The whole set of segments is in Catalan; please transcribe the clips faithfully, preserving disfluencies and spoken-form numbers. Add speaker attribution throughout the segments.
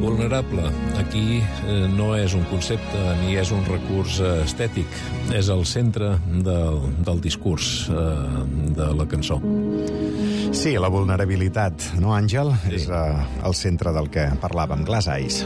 Speaker 1: Vulnerable, aquí eh, no és un concepte ni és un recurs eh, estètic, és el centre del, del discurs eh, de la cançó.
Speaker 2: Sí, la vulnerabilitat, no, Àngel?
Speaker 1: Sí.
Speaker 2: És eh, el centre del que parlàvem, Glass Eyes.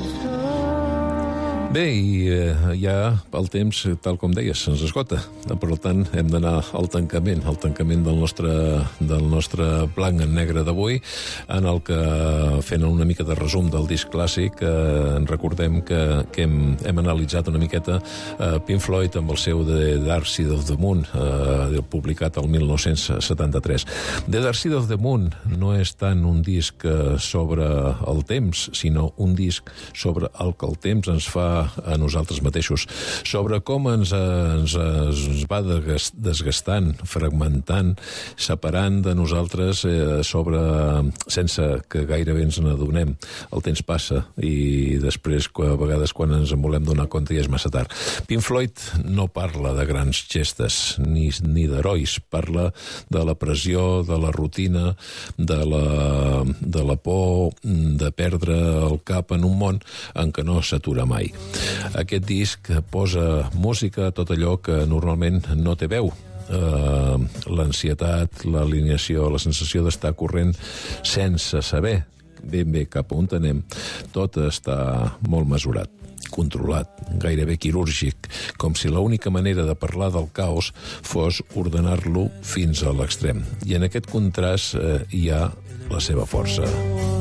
Speaker 1: Bé, i eh, ja el temps, tal com deies, se'ns esgota. Per tant, hem d'anar al tancament, al tancament del nostre, del nostre blanc en negre d'avui, en el que, fent una mica de resum del disc clàssic, eh, recordem que, que hem, hem analitzat una miqueta eh, Pink Floyd amb el seu The Dark Side of the Moon, eh, publicat el mil nou-cents setanta-tres. The Dark Side of the Moon no és tant un disc sobre el temps, sinó un disc sobre el que el temps ens fa a nosaltres mateixos, sobre com ens, ens, ens va desgastant, fragmentant, separant de nosaltres, eh, sobre, sense que gairebé ens n'adonem. El temps passa i després, a vegades, quan ens en volem donar compte, ja és massa tard. Pink Floyd no parla de grans gestes ni, ni d'herois, parla de la pressió, de la rutina, de la, de la por de perdre el cap en un món en què no s'atura mai. Aquest disc posa música a tot allò que normalment no té veu. Uh, l'ansietat, l'alineació, la sensació d'estar corrent sense saber ben bé cap on anem, tot està molt mesurat, controlat, gairebé quirúrgic, com si l'única manera de parlar del caos fos ordenar-lo fins a l'extrem. I en aquest contrast eh, hi ha la seva força.